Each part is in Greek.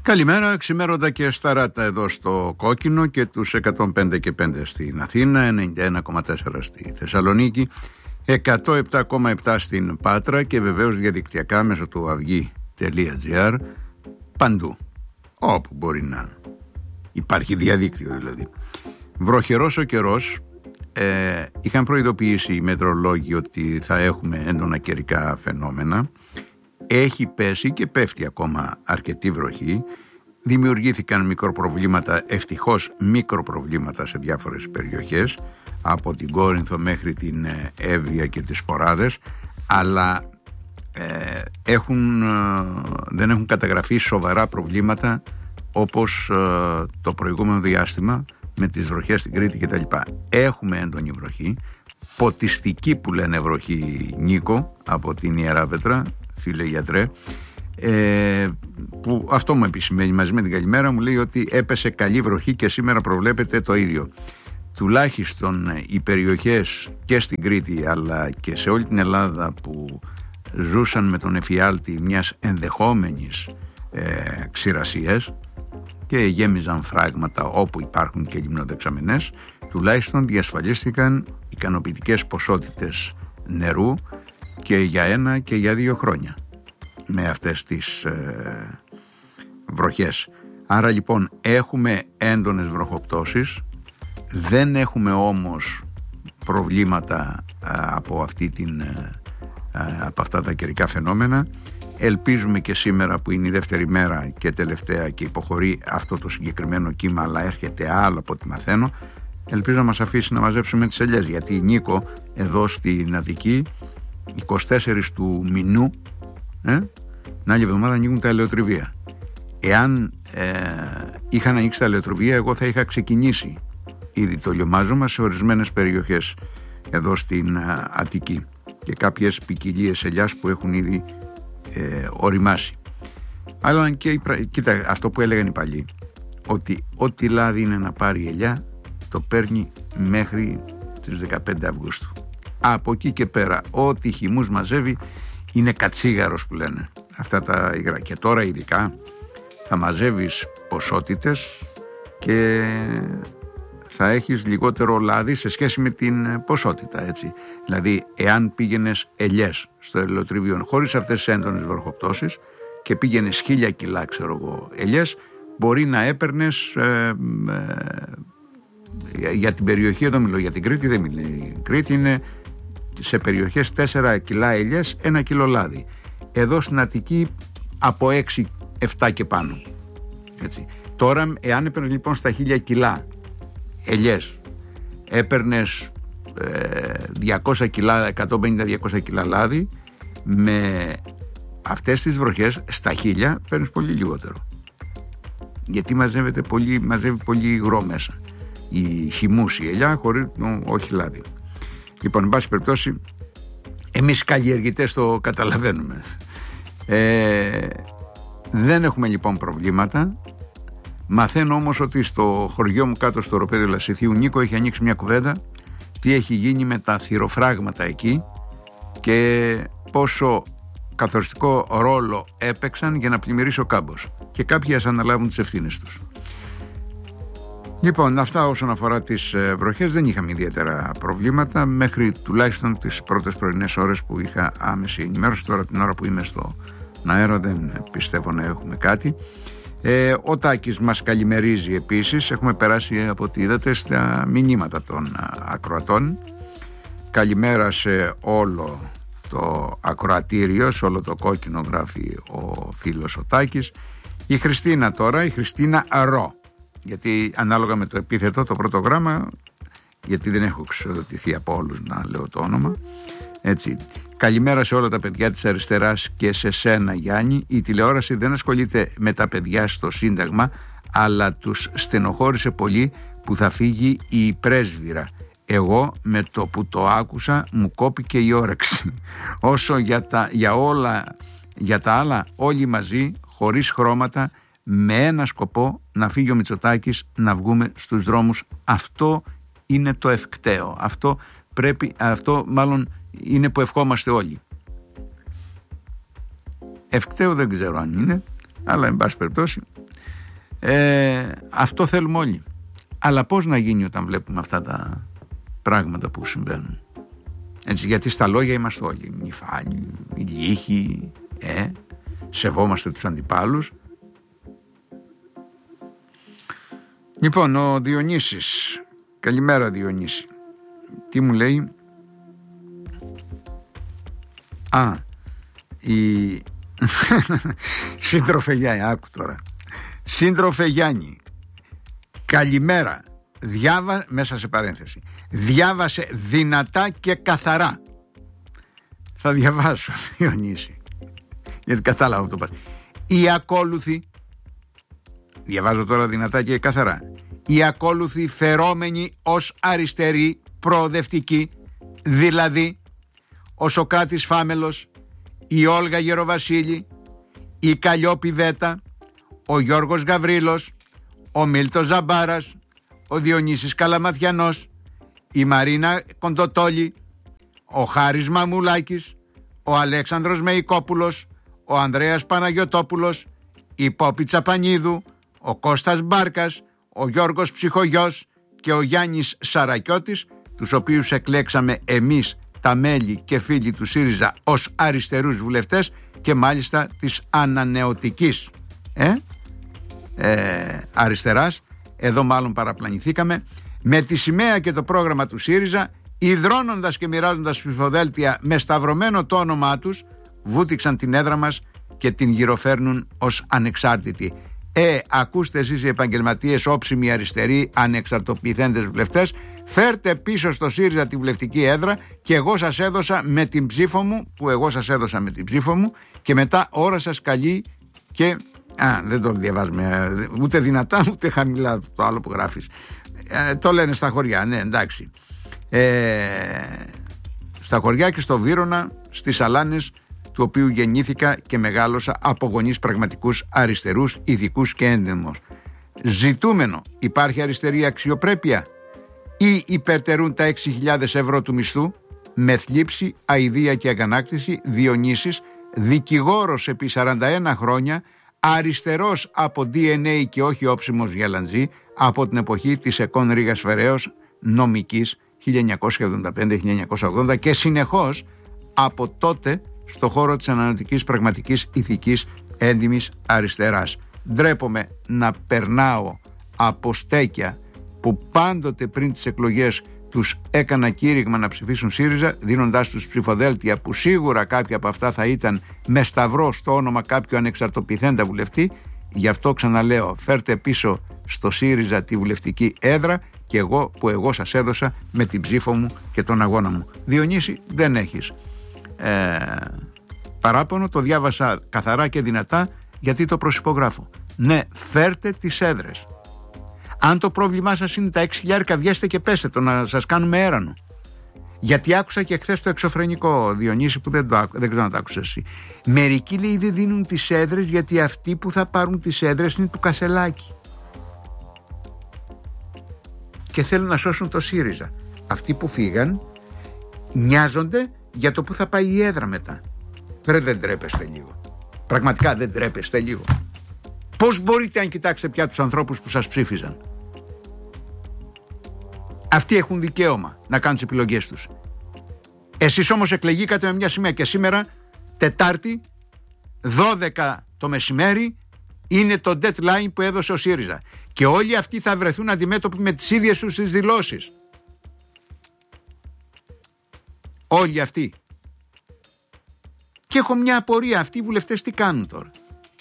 Καλημέρα, ξημέρωτα και σταράτα εδώ στο Κόκκινο και τους 105 και 5 στην Αθήνα, 91,4 στη Θεσσαλονίκη, 107,7 στην Πάτρα και βεβαίως διαδικτυακά μέσω του avygi.gr παντού, όπου μπορεί να υπάρχει διαδίκτυο δηλαδή. Βροχερός ο καιρός, είχαν προειδοποιήσει οι μετεωρολόγοι ότι θα έχουμε έντονα καιρικά φαινόμενα. Έχει πέσει και πέφτει ακόμα αρκετή βροχή. Δημιουργήθηκαν μικροπροβλήματα, ευτυχώς μικροπροβλήματα σε διάφορες περιοχές, από την Κόρινθο μέχρι την Εύβοια και τις Σποράδες, αλλά δεν έχουν καταγραφεί σοβαρά προβλήματα όπως το προηγούμενο διάστημα με τις βροχές στην Κρήτη κτλ. Έχουμε έντονη βροχή, ποτιστική που λένε βροχή, Νίκο, από την Ιεράπετρα, φίλε γιατρέ, που αυτό μου επισημαίνει μαζί με την καλημέρα, μου λέει ότι έπεσε καλή βροχή και σήμερα προβλέπεται το ίδιο. Τουλάχιστον οι περιοχές και στην Κρήτη αλλά και σε όλη την Ελλάδα που ζούσαν με τον εφιάλτη μιας ενδεχόμενης ξηρασίας και γέμιζαν φράγματα όπου υπάρχουν και λιμνοδεξαμενές, τουλάχιστον διασφαλίστηκαν ικανοποιητικές ποσότητες νερού και για 1 και για 2 χρόνια με αυτές τις βροχές. Άρα λοιπόν έχουμε έντονες βροχοπτώσεις, δεν έχουμε όμως προβλήματα από αυτά τα καιρικά φαινόμενα. Ελπίζουμε και σήμερα που είναι η δεύτερη μέρα και τελευταία και υποχωρεί αυτό το συγκεκριμένο κύμα, αλλά έρχεται άλλο από ό,τι μαθαίνω, ελπίζω να μας αφήσει να μαζέψουμε τις ελιές, γιατί Νίκο εδώ στην Αττική 24 του μηνού την άλλη εβδομάδα ανοίγουν τα ελαιοτριβία. Εάν είχαν ανοίξει τα ελαιοτριβία, εγώ θα είχα ξεκινήσει ήδη το λιωμάζωμα σε ορισμένες περιοχές εδώ στην Αττική και κάποιες ποικιλίες ελιάς που έχουν ήδη οριμάσει. Αλλά και κοίτα, αυτό που έλεγαν οι παλιοί, ότι ό,τι λάδι είναι να πάρει η ελιά το παίρνει μέχρι τις 15 Αυγούστου. Από εκεί και πέρα ό,τι χυμούς μαζεύει είναι κατσίγαρος που λένε αυτά τα υγρά. Και τώρα ειδικά θα μαζεύεις ποσότητες και θα έχεις λιγότερο λάδι σε σχέση με την ποσότητα, έτσι. Δηλαδή εάν πήγαινες ελιές στο ελαιοτριβείο χωρίς αυτές τις έντονες βροχοπτώσεις και πήγαινες 1000 κιλά ελιές, μπορεί να έπαιρνες για την περιοχή, εδώ μιλώ για την Κρήτη, δεν μιλάει. Η Κρήτη είναι σε περιοχές 4 κιλά ελιές, 1 κιλό λάδι. Εδώ στην Αττική από 6-7 και πάνω, έτσι. Τώρα εάν έπαιρνες λοιπόν στα 1000 κιλά ελιές, έπαιρνες 200 κιλά, 150-200 κιλά λάδι, με αυτές τις βροχές στα 1000 παίρνεις πολύ λιγότερο, γιατί μαζεύει πολύ υγρό μέσα, η χυμούς, η ελιά, όχι λάδι. Λοιπόν, εν πάση περιπτώσει, εμείς καλλιεργητές το καταλαβαίνουμε. Δεν έχουμε λοιπόν προβλήματα. Μαθαίνω όμως ότι στο χωριό μου κάτω στο οροπέδιο Λασιθίου, Νίκο, έχει ανοίξει μια κουβέντα τι έχει γίνει με τα θυροφράγματα εκεί και πόσο καθοριστικό ρόλο έπαιξαν για να πλημμυρίσει ο κάμπος, και κάποιοι ας αναλάβουν τις ευθύνες τους. Λοιπόν, αυτά όσον αφορά τις βροχές. Δεν είχαμε ιδιαίτερα προβλήματα μέχρι τουλάχιστον τις πρώτες πρωινές ώρες που είχα άμεση ενημέρωση. Τώρα την ώρα που είμαι στον αέρα δεν πιστεύω να έχουμε κάτι. Ο Τάκης μας καλημερίζει επίσης. Έχουμε περάσει, από ό,τι είδατε, στα μηνύματα των ακροατών. Καλημέρα σε όλο το ακροατήριο, σε όλο το Κόκκινο, γράφει ο φίλος ο Τάκης. Η Χριστίνα τώρα, η Χριστίνα Ρο, γιατί ανάλογα με το επίθετο, το πρώτο γράμμα, γιατί δεν έχω εξοδοτηθεί από όλους να λέω το όνομα, έτσι. Καλημέρα σε όλα τα παιδιά της αριστεράς και σε σένα, Γιάννη. Η τηλεόραση δεν ασχολείται με τα παιδιά στο Σύνταγμα, αλλά τους στενοχώρησε πολύ που θα φύγει η πρέσβυρα. Εγώ με το που το άκουσα μου κόπηκε η όρεξη. Όσο για τα άλλα, όλοι μαζί, χωρίς χρώματα, με ένα σκοπό, να φύγει ο Μητσοτάκης, να βγούμε στους δρόμους. Αυτό είναι το ευκταίο. Αυτό μάλλον είναι που ευχόμαστε όλοι. Ευκταίο δεν ξέρω αν είναι, αλλά εν πάση περιπτώσει Αυτό θέλουμε όλοι. Αλλά πώς να γίνει όταν βλέπουμε αυτά τα πράγματα που συμβαίνουν? Έτσι, γιατί στα λόγια είμαστε όλοι νυφάλοι, ηλίχοι, σεβόμαστε τους αντιπάλους. Λοιπόν, ο Διονύσης, καλημέρα Διονύση. Τι μου λέει? Η σύντροφε Γιάννη, άκου τώρα. Σύντροφε Γιάννη, καλημέρα. Μέσα σε παρένθεση, διάβασε δυνατά και καθαρά. Θα διαβάσω, Διονύση, γιατί κατάλαβα αυτό. Οι ακόλουθοι, διαβάζω τώρα δυνατά και καθαρά, οι ακόλουθοι φερόμενοι ως αριστεροί προοδευτικοί, δηλαδή ο Σωκράτης Φάμελος, η Όλγα Γεροβασίλη, η Καλλιόπη Βέτα, ο Γιώργος Γαβρίλος, ο Μίλτος Ζαμπάρας, ο Διονύσης Καλαματιανός, η Μαρίνα Κοντοτόλη, ο Χάρης Μαμουλάκης, ο Αλέξανδρος Μεϊκόπουλος, ο Ανδρέας Παναγιωτόπουλος, η Πόπη Τσαπανίδου, ο Κώστας Μπάρκας, ο Γιώργος Ψυχογιός και ο Γιάννης Σαρακιώτης, τους οποίους εκλέξαμε εμείς τα μέλη και φίλοι του ΣΥΡΙΖΑ ως αριστερούς βουλευτές και μάλιστα της ανανεωτικής αριστεράς. Εδώ μάλλον παραπλανηθήκαμε. Με τη σημαία και το πρόγραμμα του ΣΥΡΙΖΑ, υδρώνοντας και μοιράζοντας ψηφοδέλτια με σταυρωμένο το όνομά τους, βούτυξαν την έδρα μας και την γυροφέρνουν ως ανεξάρτητη. Ακούστε εσείς οι επαγγελματίες, όψιμοι αριστεροί, ανεξαρτοποιηθέντες βουλευτές, φέρτε πίσω στο ΣΥΡΙΖΑ τη βουλευτική έδρα και εγώ σας έδωσα με την ψήφο μου, και μετά ώρα σας καλεί και... δεν το διαβάζουμε ούτε δυνατά ούτε χαμηλά το άλλο που γράφεις. Το λένε στα χωριά, ναι, εντάξει. Στα χωριά και στο Βύρωνα, στις Αλάνες, του οποίου γεννήθηκα και μεγάλωσα από γονείς πραγματικούς αριστερούς, ειδικούς και έντιμους. Ζητούμενο, υπάρχει αριστερή αξιοπρέπεια ή υπερτερούν τα 6.000 ευρώ του μισθού? Με θλίψη, αηδία και αγανάκτηση, Διονύσης, δικηγόρος επί 41 χρόνια, αριστερός από DNA και όχι όψιμος γελαντζή, από την εποχή της Εκών Ρήγας Φεραίος, νομικής 1975-1980 και συνεχώς από τότε στο χώρο της ανανεωτικής πραγματικής ηθικής έντιμης αριστεράς. Ντρέπομαι να περνάω από στέκια που πάντοτε πριν τις εκλογές τους έκανα κήρυγμα να ψηφίσουν ΣΥΡΙΖΑ, δίνοντάς τους ψηφοδέλτια που σίγουρα κάποια από αυτά θα ήταν με σταυρό στο όνομα κάποιου ανεξαρτοποιηθέντα βουλευτή. Γι' αυτό ξαναλέω, φέρτε πίσω στο ΣΥΡΙΖΑ τη βουλευτική έδρα και εγώ σας έδωσα με την ψήφο μου και τον αγώνα μου. Διονύση, δεν έχεις παράπονο, το διάβασα καθαρά και δυνατά γιατί το προσυπογράφω. Ναι, φέρτε τις έδρες. Αν το πρόβλημά σας είναι τα 6.000, βγέστε και πέστε το, να σας κάνουμε έρανο. Γιατί άκουσα και χθες το εξωφρενικό, Διονύση, που δεν ξέρω να το άκουσες εσύ. Μερικοί, λέει, δεν δίνουν τις έδρες γιατί αυτοί που θα πάρουν τις έδρες είναι του Κασελάκη και θέλουν να σώσουν το ΣΥΡΙΖΑ. Αυτοί που φύγαν νοιάζονται για το που θα πάει η έδρα μετά. Δεν τρέπεστε λίγο? Πραγματικά δεν τρέπεστε λίγο? Πώς μπορείτε, αν κοιτάξετε πια τους ανθρώπους που σας ψήφιζαν? Αυτοί έχουν δικαίωμα να κάνουν τις επιλογές τους. Εσείς όμως εκλεγήκατε με μια σημαία και σήμερα, Τετάρτη, 12 το μεσημέρι, είναι το deadline που έδωσε ο ΣΥΡΙΖΑ. Και όλοι αυτοί θα βρεθούν αντιμέτωποι με τις ίδιες τους τις δηλώσεις. Όλοι αυτοί. Και έχω μια απορία, αυτοί οι βουλευτές τι κάνουν τώρα?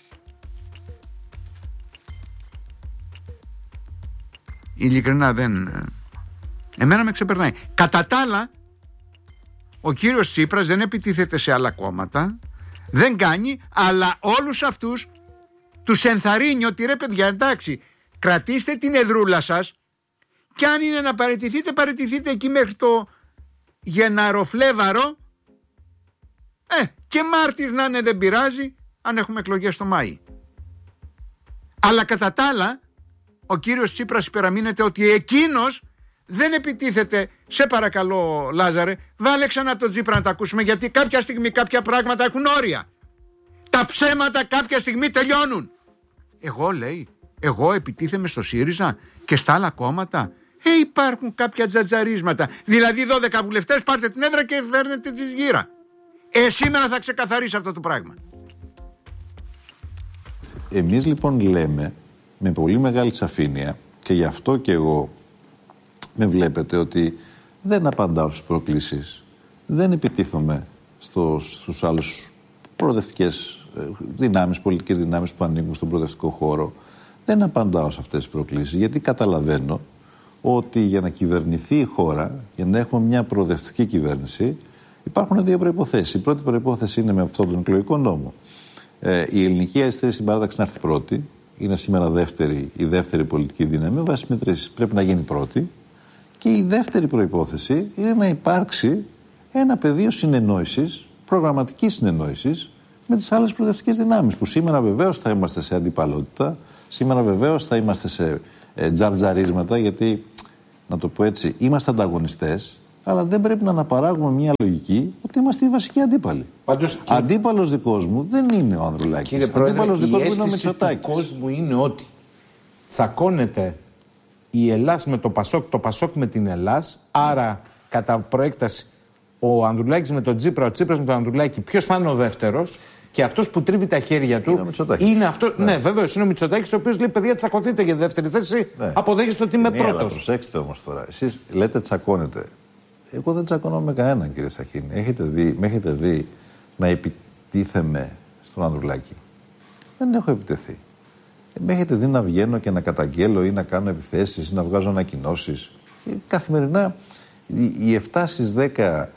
Ειλικρινά εμένα με ξεπερνάει. Κατά τα άλλα, ο κύριος Τσίπρας δεν επιτίθεται σε άλλα κόμματα, δεν κάνει, αλλά όλους αυτούς τους ενθαρρύνει ότι ρε παιδιά, εντάξει, κρατήστε την εδρούλα σας και αν είναι να παραιτηθείτε εκεί μέχρι το Γεναροφλέβαρο, και Μάρτης να είναι, δεν πειράζει, αν έχουμε εκλογές το Μάη. Αλλά κατά τα άλλα, ο κύριος Τσίπρας υπεραμείνεται ότι εκείνος δεν επιτίθεται. Σε παρακαλώ, Λάζαρε, βάλε ξανά τον Τσίπρα να τα ακούσουμε, γιατί κάποια στιγμή κάποια πράγματα έχουν όρια. Τα ψέματα κάποια στιγμή τελειώνουν. Εγώ, λέει, Εγώ επιτίθεμαι στο ΣΥΡΙΖΑ και στα άλλα κόμματα. Υπάρχουν κάποια τζατζαρίσματα. Δηλαδή 12 βουλευτές πάρτε την έδρα και φέρνετε τη γύρα. Σήμερα θα ξεκαθαρίσει αυτό το πράγμα. Εμείς λοιπόν λέμε με πολύ μεγάλη σαφήνεια, και γι' αυτό και εγώ με βλέπετε ότι δεν απαντάω στις προκλήσεις, δεν επιτίθομαι στους άλλους προοδευτικές δυνάμεις, πολιτικές δυνάμεις που ανήκουν στον προοδευτικό χώρο. Δεν απαντάω σε αυτές τις προκλήσεις, γιατί καταλαβαίνω ότι για να κυβερνηθεί η χώρα, για να έχουμε μια προοδευτική κυβέρνηση, υπάρχουν δύο προϋποθέσεις. Η πρώτη προϋπόθεση είναι με αυτόν τον εκλογικό νόμο η ελληνική αριστερή συμπαράταξη να έρθει πρώτη. Είναι σήμερα η δεύτερη πολιτική δύναμη με βάση μετρήσεις. Πρέπει να γίνει πρώτη. Και η δεύτερη προϋπόθεση είναι να υπάρξει ένα πεδίο συνεννόησης, προγραμματικής συνεννόησης με τις άλλες προοδευτικές δυνάμεις. Που σήμερα βεβαίως θα είμαστε σε αντιπαλότητα, σήμερα βεβαίως θα είμαστε σε τζαρτζαρίσματα, γιατί, να το πω έτσι, είμαστε ανταγωνιστές, αλλά δεν πρέπει να αναπαράγουμε μια λογική ότι είμαστε οι βασικοί αντίπαλοι. Αντίπαλος δικός μου δεν είναι ο Ανδρουλάκης. Αντίπαλος δικός μου είναι ο Μητσοτάκης. Ο κόσμου είναι ότι τσακώνεται η Ελλάς με το Πασόκ, το Πασόκ με την Ελλάς, άρα κατά προέκταση ο Ανδρουλάκης με τον Τσίπρα, ο Τσίπρας με τον Ανδρουλάκη, ποιος θα είναι ο δεύτερος, και αυτός που τρίβει τα χέρια του είναι αυτό. Ναι, βέβαιως είναι ο Μητσοτάκης, ο οποίος λέει: παιδιά, τσακωθείτε για δεύτερη θέση. Ναι. Αποδέχεστε ότι είμαι πρώτος. Αλλά προσέξτε όμως τώρα. Εσείς λέτε τσακώνετε. Εγώ δεν τσακώνω με κανέναν, κύριε Σαχίνη. Με έχετε δει να επιτίθεμαι στον Ανδρουλάκη? Δεν έχω επιτεθεί. Με έχετε δει να βγαίνω και να καταγγέλω ή να κάνω επιθέσεις ή να βγάζω ανακοινώσεις? Καθημερινά οι 7 στις 10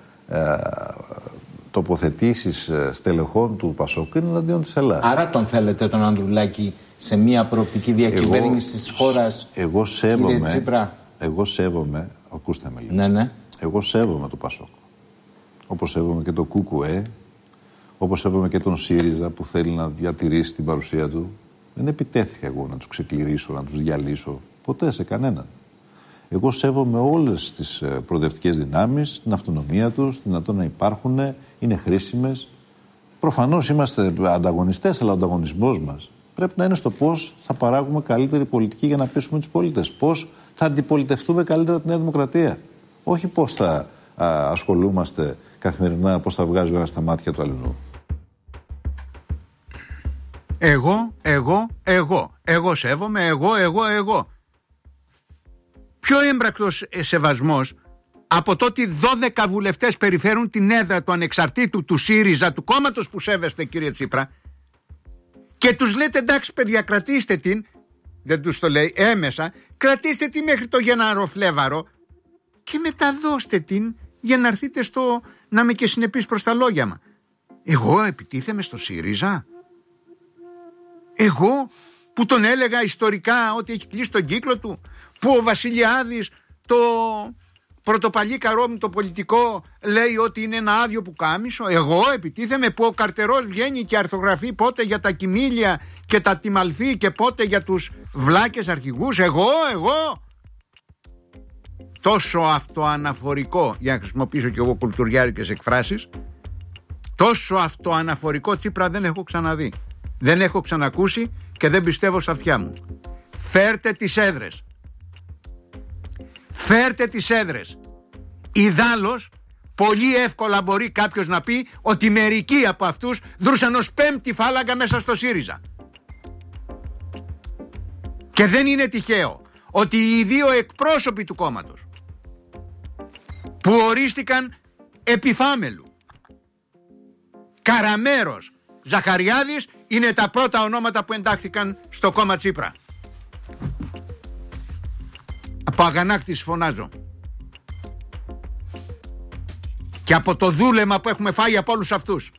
τοποθετήσεις στελεχών του Πασόκ είναι εναντίον της Ελλάδας. Άρα τον θέλετε τον Ανδρουλάκη σε μια προοπτική διακυβέρνηση της χώρας, κύριε Τσίπρα? Εγώ σέβομαι, ακούστε με λίγο. Ναι. Εγώ σέβομαι το Πασόκ. Όπως σέβομαι και το ΚΚΕ, όπως σέβομαι και τον ΣΥΡΙΖΑ που θέλει να διατηρήσει την παρουσία του. Δεν επιτέθηκα εγώ να τους ξεκληρίσω, να τους διαλύσω. Ποτέ σε κανέναν. Εγώ σέβομαι όλες τις προοδευτικές δυνάμεις, την αυτονομία τους, τη δυνατότητα να υπάρχουν, είναι χρήσιμες. Προφανώς είμαστε ανταγωνιστές, αλλά ο ανταγωνισμός μας πρέπει να είναι στο πώς θα παράγουμε καλύτερη πολιτική για να πείσουμε τους πολίτες. Πώς θα αντιπολιτευτούμε καλύτερα τη Νέα Δημοκρατία. Όχι πώς θα ασχολούμαστε καθημερινά, πώς θα βγάζει ο ένας στα μάτια του αλλού. Εγώ σέβομαι, εγώ. Πιο έμπρακτος σεβασμός από το ότι 12 βουλευτές περιφέρουν την έδρα του ανεξαρτήτου του ΣΥΡΙΖΑ, του κόμματος που σέβεστε, κύριε Τσίπρα, και τους λέτε: εντάξει παιδιά, κρατήστε την, δεν τους το λέει έμεσα, κρατήστε την μέχρι το Γεναροφλέβαρο και μεταδώστε την για να έρθετε να είμαι και συνεπής προς τα λόγια μου. Εγώ επιτίθεμαι στο ΣΥΡΙΖΑ? Εγώ που τον έλεγα ιστορικά ότι έχει κλείσει τον κύκλο του, που ο Βασιλιάδης, το πρωτοπαλίκαρό μου το πολιτικό, λέει ότι είναι ένα άδειο πουκάμισο? Εγώ επιτίθεμαι που ο Καρτερός βγαίνει και αρθογραφεί πότε για τα Κιμήλια και τα Τιμαλφή και πότε για τους βλάκες αρχηγούς? Εγώ τόσο αυτοαναφορικό, για να χρησιμοποιήσω και εγώ κουλτουριάρικες εκφράσεις, τόσο αυτοαναφορικό Τσίπρα δεν έχω ξαναδεί, δεν έχω ξανακούσει και δεν πιστεύω στα αυτιά μου. Φέρτε τις έδρες. Ιδάλλως πολύ εύκολα μπορεί κάποιος να πει ότι μερικοί από αυτούς δρούσαν ως πέμπτη φάλαγγα μέσα στο ΣΥΡΙΖΑ. Και δεν είναι τυχαίο ότι οι δύο εκπρόσωποι του κόμματος που ορίστηκαν επιφάμελου, Καραμέρος, Ζαχαριάδης, είναι τα πρώτα ονόματα που εντάχθηκαν στο κόμμα Τσίπρα. Από αγανάκτηση φωνάζω. Και από το δούλεμα που έχουμε φάει από όλους αυτούς.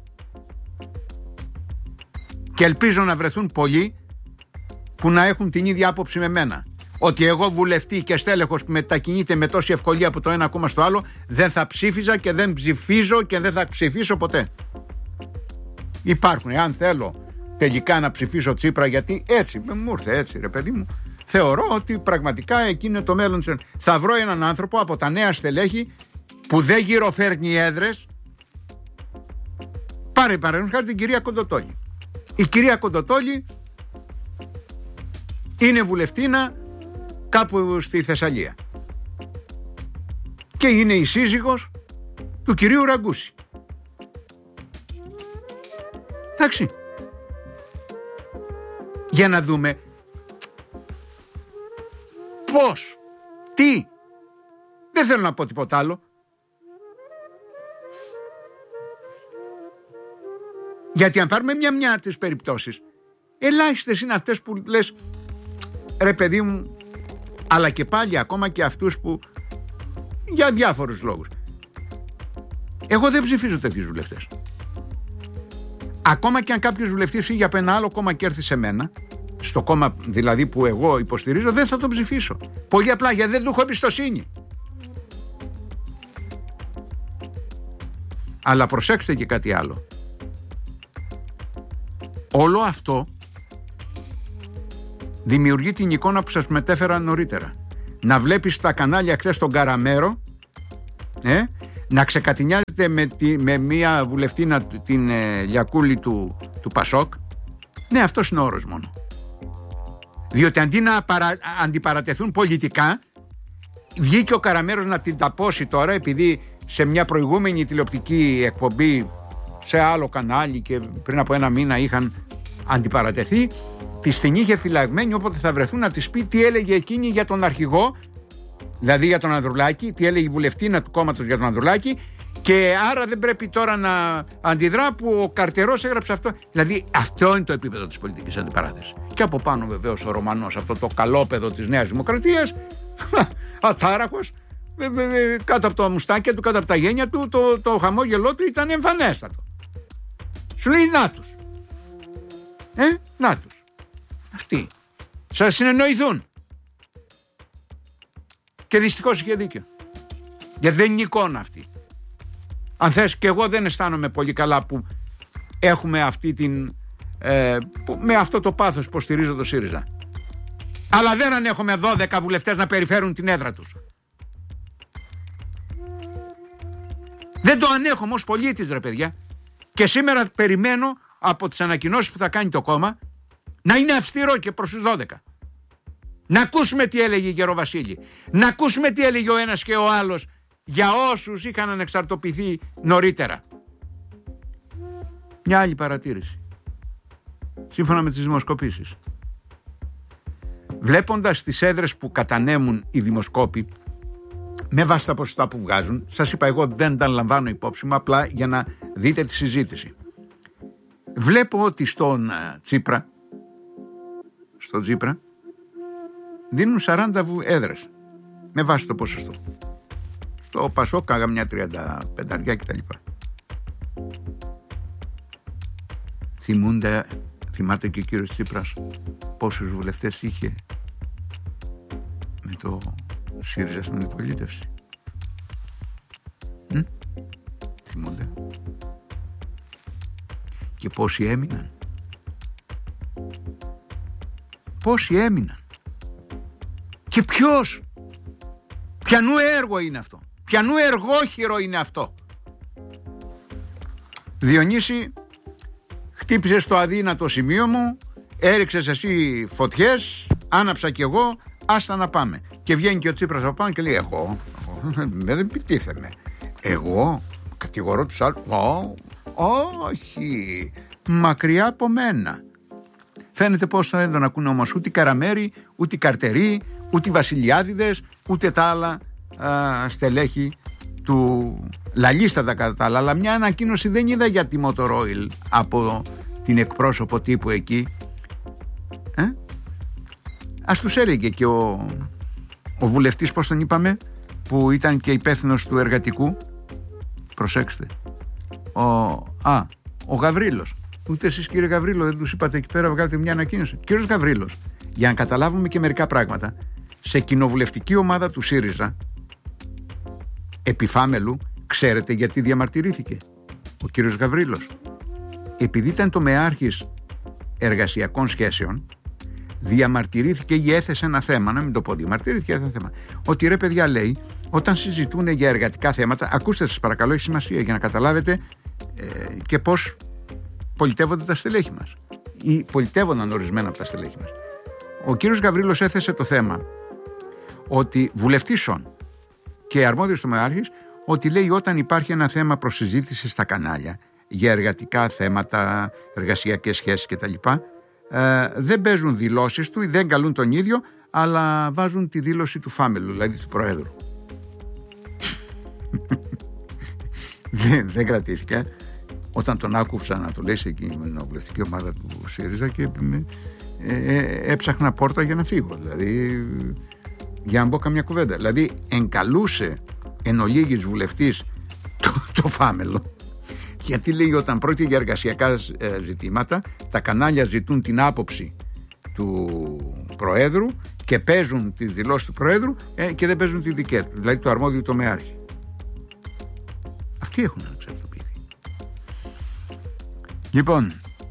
Και ελπίζω να βρεθούν πολλοί που να έχουν την ίδια άποψη με μένα. Ότι εγώ βουλευτή και στέλεχος που μετακινείται με τόση ευκολία από το ένα κόμμα στο άλλο δεν θα ψήφιζα και δεν ψηφίζω και δεν θα ψηφίσω ποτέ. Υπάρχουν, αν θέλω τελικά να ψηφίσω Τσίπρα, γιατί έτσι μου ήρθε, έτσι ρε παιδί μου, θεωρώ ότι πραγματικά εκείνο το μέλλον. Θα βρω έναν άνθρωπο από τα νέα στελέχη που δεν γυροφέρνει έδρες. Παραδείγματος χάρη την κυρία Κοντοτόλη. Η κυρία Κοντοτόλη είναι βουλευτήνα κάπου στη Θεσσαλία και είναι η σύζυγος του κυρίου Ραγκούση. Εντάξει, για να δούμε πώς, τι, δεν θέλω να πω τίποτα άλλο. Γιατί αν πάρουμε μια τις περιπτώσεις, ελάχιστες είναι αυτές που λες, ρε παιδί μου, αλλά και πάλι ακόμα και αυτούς που για διάφορους λόγους. Εγώ δεν ψηφίζω τέτοιους βουλευτές. Ακόμα και αν κάποιος βουλευτής φύγει από ένα άλλο κόμμα και έρθει σε μένα, στο κόμμα δηλαδή που εγώ υποστηρίζω, δεν θα τον ψηφίσω. Πολύ απλά γιατί δεν του έχω εμπιστοσύνη. Αλλά προσέξτε και κάτι άλλο. Όλο αυτό δημιουργεί την εικόνα που σας μετέφερα νωρίτερα. Να βλέπεις στα κανάλια χθες τον Καραμέρο να ξεκατηνιάζεται με μια βουλευτήνα, την Λιακούλη του Πασόκ. Ναι, αυτός είναι ο όρος μόνο. Διότι αντί να αντιπαρατεθούν πολιτικά, βγήκε ο Καραμέρος να την ταπώσει τώρα, επειδή σε μια προηγούμενη τηλεοπτική εκπομπή σε άλλο κανάλι και πριν από ένα μήνα είχαν αντιπαρατεθεί, της την είχε φυλαγμένη, όποτε θα βρεθούν να της πει τι έλεγε εκείνη για τον αρχηγό, δηλαδή για τον Ανδρουλάκη, τι έλεγε η βουλευτήνα του κόμματος για τον Ανδρουλάκη, και άρα δεν πρέπει τώρα να αντιδρά που ο Καρτερός έγραψε αυτό. Δηλαδή αυτό είναι το επίπεδο της πολιτικής αντιπαράθεσης. Και από πάνω βεβαίως ο Ρωμανός, αυτό το καλόπεδο της Νέας Δημοκρατίας, ατάραχος, κάτω από τα μουστάκια του, κάτω από τα γένια του, το χαμόγελό του ήταν εμφανέστατο. Σου λέει να τους. Να τους. Αυτοί. Σας συνεννοηθούν. Και δυστυχώς είχε δίκιο. Γιατί δεν είναι εικόνα αυτή. Αν θες, και εγώ δεν αισθάνομαι πολύ καλά που έχουμε αυτή την με αυτό το πάθος που στηρίζω το ΣΥΡΙΖΑ. Αλλά δεν ανέχομαι 12 βουλευτές να περιφέρουν την έδρα τους. Δεν το ανέχομαι ως πολίτης, ρε παιδιά. Και σήμερα περιμένω από τις ανακοινώσεις που θα κάνει το κόμμα να είναι αυστηρό και προς τους 12. Να ακούσουμε τι έλεγε η Γεροβασίλη. Να ακούσουμε τι έλεγε ο ένας και ο άλλος για όσους είχαν ανεξαρτοποιηθεί νωρίτερα. Μια άλλη παρατήρηση. Σύμφωνα με τις δημοσκοπήσεις. Βλέποντας τις έδρες που κατανέμουν οι δημοσκόποι με βάση τα ποσοστά που βγάζουν, σας είπα, εγώ δεν τα λαμβάνω υπόψη μου, απλά για να δείτε τη συζήτηση. Βλέπω ότι στον Τσίπρα δίνουν 40 έδρες με βάση το ποσοστό. Στο Πασόκ κάγα μια 35 κτλ. Θυμάται και ο κύριος Τσίπρας πόσους βουλευτές είχε με το ΣΥΡΙΖΑ στην αντιπολίτευση? Θυμούνται? Και πόσοι έμειναν? Και ποιος? Ποιανού έργο είναι αυτό? Ποιανού εργόχειρο είναι αυτό? Διονύση, χτύπησες στο αδύνατο σημείο μου, έριξες εσύ φωτιές, άναψα κι εγώ, άστα να πάμε. Και βγαίνει και ο Τσίπρας από πάνω και λέει, εγώ δεν επιτίθεμαι. Εγώ κατηγορώ τους άλλους. Όχι, μακριά από μένα. Φαίνεται πως δεν τον ακούνε όμως ούτε οι Καραμέροι, ούτε οι Καρτεροί, ούτε οι Βασιλιάδηδες, ούτε τα άλλα στελέχη του λαλίστατα κατά τα άλλα. Αλλά μια ανακοίνωση δεν είδα για τη Motor Oil από την εκπρόσωπο τύπου εκεί. Ας τους έλεγε και ο βουλευτής, πώς τον είπαμε, που ήταν και υπεύθυνος του εργατικού. Προσέξτε. Ο Γαβρίλος. Ούτε εσείς, κύριε Γαβρίλο, δεν τους είπατε εκεί πέρα, βγάλετε μια ανακοίνωση? Κύριος Γαβρίλος, για να καταλάβουμε και μερικά πράγματα, σε κοινοβουλευτική ομάδα του ΣΥΡΙΖΑ επιφάμελου, ξέρετε γιατί διαμαρτυρήθηκε ο κύριος Γαβρίλος? Επειδή ήταν τομεάρχης εργασιακών σχέσεων, διαμαρτυρήθηκε ή έθεσε ένα θέμα, να μην το πω διαμαρτυρήθηκε, έθεσε ένα θέμα, ότι ρε παιδιά, λέει, όταν συζητούν για εργατικά θέματα, ακούστε σας παρακαλώ, έχει σημασία για να καταλάβετε και πώς πολιτεύονται τα στελέχη μας, ή πολιτεύονταν ορισμένα από τα στελέχη μας. Ο κύριος Γαβρίλος έθεσε το θέμα ότι βουλευτής και αρμόδιος τομεάρχης, ότι λέει όταν υπάρχει ένα θέμα προς συζήτηση στα κανάλια για εργατικά θέματα, εργασιακές σχέσεις κτλ., δεν παίζουν δηλώσεις του ή δεν καλούν τον ίδιο, αλλά βάζουν τη δήλωση του φάμελου, δηλαδή του Προέδρου. δεν κρατήθηκα όταν τον άκουσα να το λέει σε κοινοβουλευτική ομάδα του ΣΥΡΙΖΑ και έψαχνα πόρτα για να φύγω, δηλαδή για να μπω καμιά κουβέντα. Δηλαδή εγκαλούσε εν ολίγης βουλευτής το φάμελο, γιατί λέει όταν πρόκειται για εργασιακά ζητήματα τα κανάλια ζητούν την άποψη του Προέδρου και παίζουν τις δηλώσεις του Προέδρου και δεν παίζουν τη δική του, δηλαδή το αρμόδιο τομεάρχη. Αυτοί έχουν εξαρτοποιηθεί. Λοιπόν,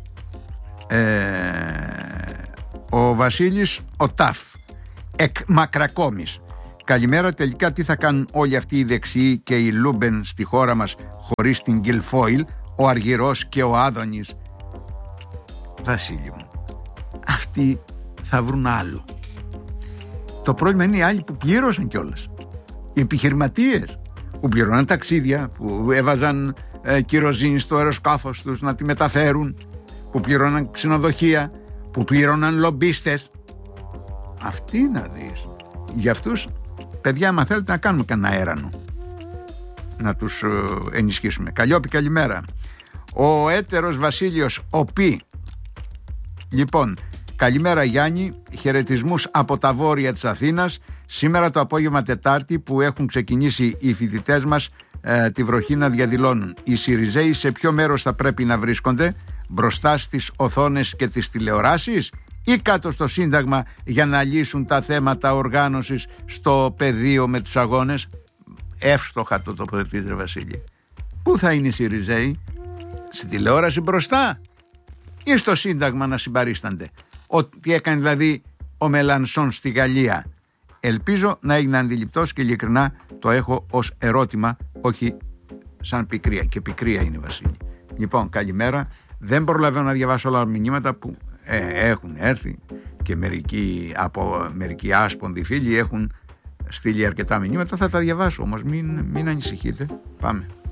ο Βασίλης ο Ταφ εκ Μακρακόμης. Καλημέρα, τελικά τι θα κάνουν όλοι αυτοί οι δεξιοί και οι Λούμπεν στη χώρα μας χωρίς την Γκυλφόιλ, ο Αργυρός και ο Άδωνης? Βασίλη μου, αυτοί θα βρουν άλλο. Το πρόβλημα είναι οι άλλοι που πλήρωσαν κιόλας. Οι επιχειρηματίες που πληρώναν ταξίδια, που έβαζαν κυροζήνη στο αεροσκάφος τους να τη μεταφέρουν, που πληρώναν ξενοδοχεία, που πληρώναν λομπίστες. Αυτοί να δεις. Για αυτούς, παιδιά, άμα θέλετε να κάνουμε κανένα αέρανο, να τους ενισχύσουμε. Καλλιόπη, καλημέρα. Ο έτερος Βασίλειος ο Πι. Λοιπόν, καλημέρα Γιάννη, χαιρετισμούς από τα βόρεια της Αθήνας. Σήμερα το απόγευμα Τετάρτη που έχουν ξεκινήσει οι φοιτητές μας τη βροχή να διαδηλώνουν. Οι Σιριζέοι σε ποιο μέρος θα πρέπει να βρίσκονται? Μπροστά στις οθόνες και τις τηλεοράσεις ή κάτω στο Σύνταγμα για να λύσουν τα θέματα οργάνωσης στο πεδίο με τους αγώνες? Εύστοχα το τοποθετείς, ρε Βασίλη. Πού θα είναι οι Σιριζέοι? Στη τηλεόραση μπροστά ή στο Σύνταγμα να συμπαρίστανται? Ό,τι έκανε δηλαδή ο Μελανσόν στη Γαλλία. Ελπίζω να έγινε αντιληπτός και ειλικρινά το έχω ως ερώτημα, όχι σαν πικρία. Και πικρία είναι, Βασίλη. Λοιπόν, καλημέρα. Δεν προλαβαίνω να διαβάσω όλα τα μηνύματα που έχουν έρθει και μερικοί άσπονδοι φίλοι έχουν στείλει αρκετά μηνύματα. Θα τα διαβάσω όμως, μην ανησυχείτε. Πάμε.